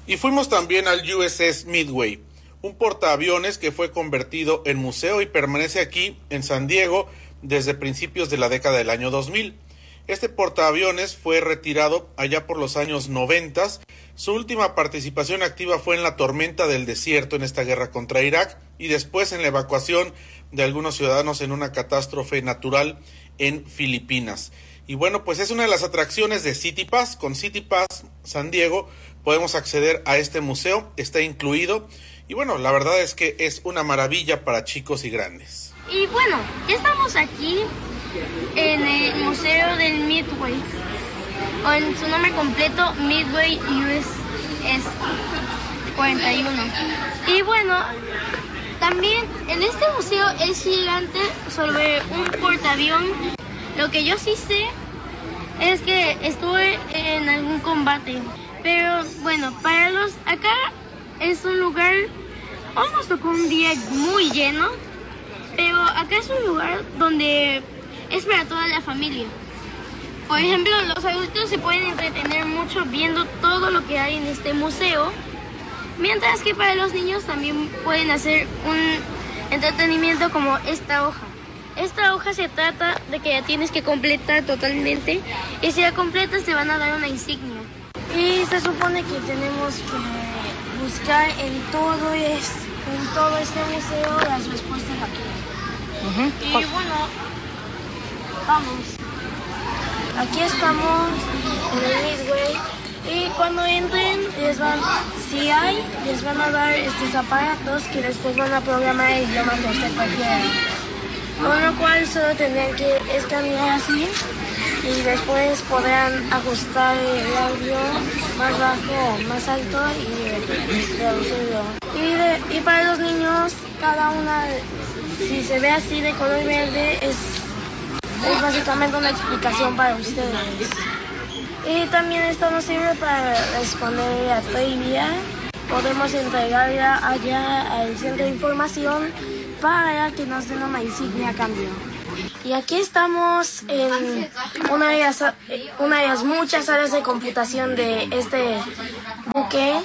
Y fuimos también al USS Midway, un portaaviones que fue convertido en museo y permanece aquí en San Diego desde principios de la década del año 2000. Este portaaviones fue retirado allá por los años 90. Su última participación activa fue en la tormenta del desierto en esta guerra contra Irak y después en la evacuación de algunos ciudadanos en una catástrofe natural en Filipinas. Y bueno, pues es una de las atracciones de City Pass. Con City Pass San Diego podemos acceder a este museo, está incluido. Y bueno, la verdad es que es una maravilla para chicos y grandes. Y bueno, ya estamos aquí en el Museo del Midway, o en su nombre completo, Midway USS 41. Y bueno, también en este museo es gigante sobre un portaavión. Lo que yo sí sé es que estuve en algún combate. Pero bueno, acá es un lugar, hoy nos tocó un día muy lleno, pero acá es un lugar donde es para toda la familia. Por ejemplo, los adultos se pueden entretener mucho viendo todo lo que hay en este museo, mientras que para los niños también pueden hacer un entretenimiento como esta hoja. Esta hoja se trata de que la tienes que completar totalmente, y si la completas te van a dar una insignia. Y se supone que tenemos que buscar en todo este museo las respuestas aquí. Y bueno, vamos. Aquí estamos en el Midway y cuando entren les van a dar estos aparatos que después van a programar el idioma que usted prefiera. Con lo cual solo tendrán que escanear así y después podrán ajustar el audio más bajo o más alto y reducirlo. Y para los niños, cada una, si se ve así de color verde, es básicamente una explicación para ustedes. Y también esto nos sirve para responder a trivia. Podemos entregarla allá al centro de información para que nos den una insignia a cambio. Y aquí estamos en una de las muchas áreas de computación de este buque,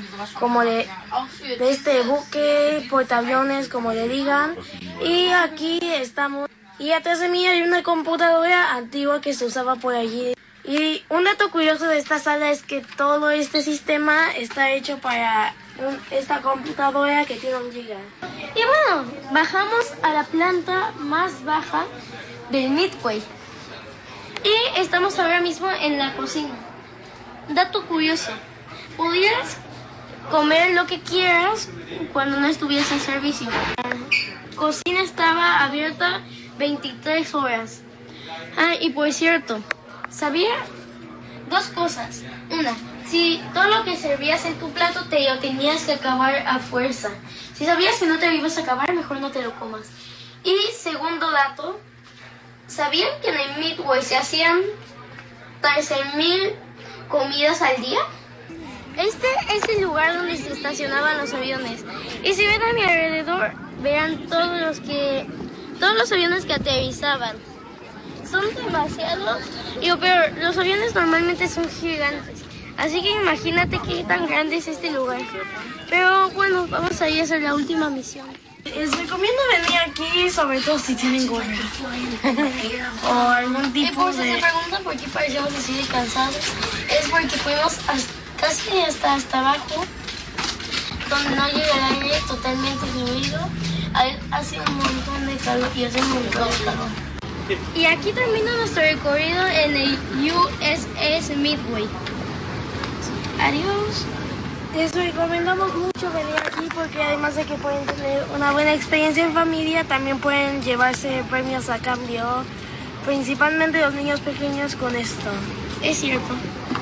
de este buque, portaaviones, como le digan. Y aquí estamos. Y atrás de mí hay una computadora antigua que se usaba por allí. Y un dato curioso de esta sala es que todo este sistema está hecho para esta computadora que tiene 1 giga. Y bueno, bajamos a la planta más baja del Midway. Y estamos ahora mismo en la cocina. Dato curioso, podías comer lo que quieras cuando no estuvieras en servicio. La cocina estaba abierta 23 horas. Y por cierto, ¿sabía 2 cosas? Una, si todo lo que servías en tu plato te lo tenías que acabar a fuerza. Si sabías que no te lo ibas a acabar, mejor no te lo comas. Y segundo dato, ¿sabían que en el Midway se hacían 13,000 comidas al día? Este es el lugar donde se estacionaban los aviones. Y si ven a mi alrededor, verán todos los aviones que aterrizaban. Son demasiados. Y lo peor, los aviones normalmente son gigantes. Así que imagínate qué tan grande es este lugar. Pero bueno, vamos a ir a hacer la última misión. Les recomiendo venir aquí, sobre todo si tienen gorra. O algún tipo de... Y por si se preguntan por qué parecemos así de cansados, es porque fuimos casi hasta abajo, donde no llega el aire, totalmente fluido. Hace un montón de calor y hace un montón de calor. Y aquí termina nuestro recorrido en el USS Midway. Adiós. Les recomendamos mucho venir aquí porque además de que pueden tener una buena experiencia en familia, también pueden llevarse premios a cambio, principalmente los niños pequeños con esto. Es cierto.